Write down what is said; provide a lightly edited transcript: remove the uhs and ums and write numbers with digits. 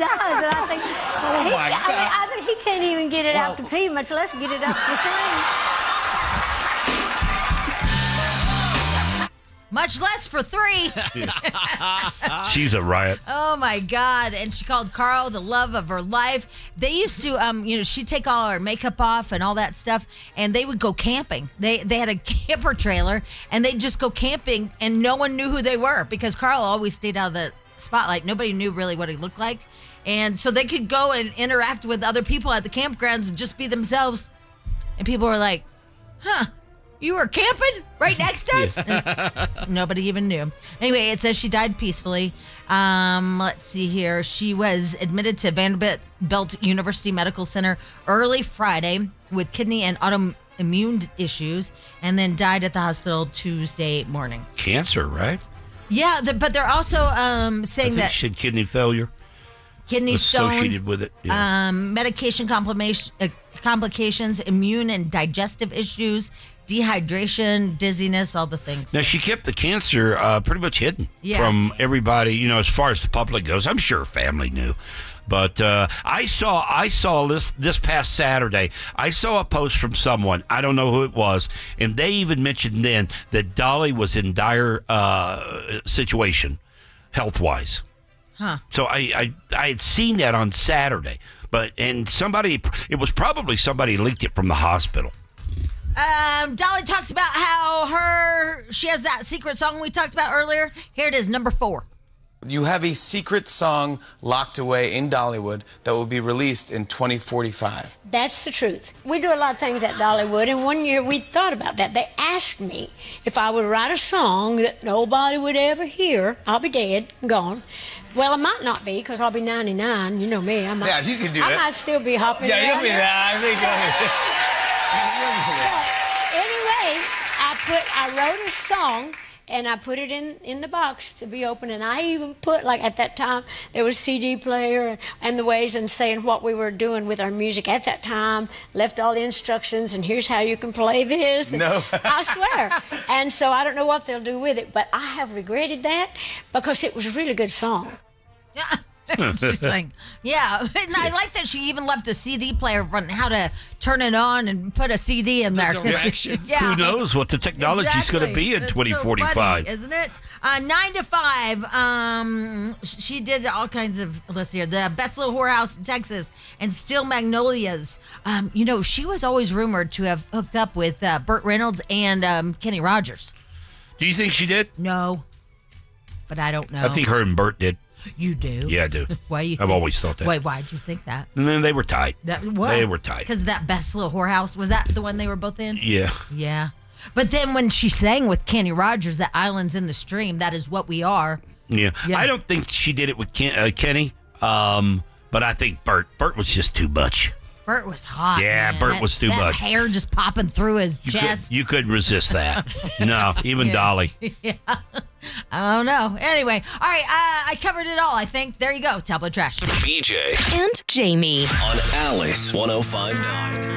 does. And I think, I think he can't even get it out to pee, much less get it out to sing. Much less for 3. She's a riot. Oh, my God. And she called Carl the love of her life. They used to, she'd take all her makeup off and all that stuff, and they would go camping. They had a camper trailer, and they'd just go camping, and no one knew who they were because Carl always stayed out of the spotlight. Nobody knew really what he looked like. And so they could go and interact with other people at the campgrounds and just be themselves. And people were like, huh. You were camping right next to us? And nobody even knew. Anyway, it says she died peacefully. Let's see here. She was admitted to Vanderbilt University Medical Center early Friday with kidney and autoimmune issues and then died at the hospital Tuesday morning. Cancer, right? Yeah, but they're also saying that she had kidney failure. Kidney stones, associated with it. Yeah. Medication complications, immune and digestive issues, dehydration, dizziness, all the things. Now, she kept the cancer pretty much hidden from everybody, as far as the public goes. I'm sure her family knew. But I saw this past Saturday, I saw a post from someone, I don't know who it was, and they even mentioned then that Dolly was in dire situation, health-wise. Huh. So I had seen that on Saturday, it was probably somebody leaked it from the hospital. Dolly talks about how she has that secret song we talked about earlier. Here it is, number 4. You have a secret song locked away in Dollywood that will be released in 2045. That's the truth. We do a lot of things at Dollywood, and one year we thought about that. They asked me if I would write a song that nobody would ever hear. I'll be dead and gone. Well, I might not be, because I'll be 99. You know me. You can do it. I might still be hopping around. You'll be there. I think Anyway, I wrote a song, and I put it in the box to be open, and I even put, like, at that time, there was CD player and the ways and saying what we were doing with our music at that time, left all the instructions, and here's how you can play this. No. I swear. And so I don't know what they'll do with it, but I have regretted that because it was a really good song. Yeah. She's like, yeah. And I like that she even left a CD player on how to turn it on and put a CD in there. Who knows what the technology's going to be in 2045? So funny, isn't it? 9 to 5. She did all kinds of, let's see here, the Best Little Whorehouse in Texas and Steel Magnolias. She was always rumored to have hooked up with Burt Reynolds and Kenny Rogers. Do you think she did? No, but I don't know. I think her and Burt did. You do? Yeah, I do. Why you? I've always thought that. Wait, why'd you think that? And then they were tight. They were tight. Because that Best Little Whorehouse, was that the one they were both in? Yeah. Yeah. But then when she sang with Kenny Rogers, that Islands in the Stream, that is what we are. Yeah. I don't think she did it with Kenny, but I think Burt was just too much. Burt was hot. Yeah, man. Burt was too much. Hair just popping through his chest. You couldn't resist that. No, even Dolly. Yeah. I don't know. Anyway, all right, I covered it all, I think. There you go, Tablet Trash. BJ and Jamie on Alice 105.9.